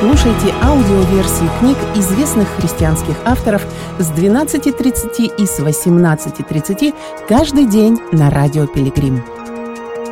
слушайте аудиоверсии книг известных христианских авторов с 12:30 и с 18:30 каждый день на Радио Пилигрим.